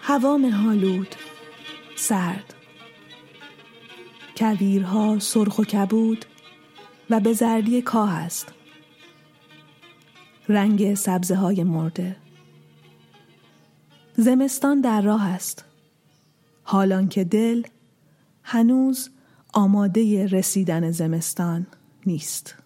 هوا مه‌آلود، سرد. کویرها سرخ و کبود و به زردی کاه است. رنگ سبزه‌های مرده. زمستان در راه است. حالان که دل هنوز آماده رسیدن زمستان نیست.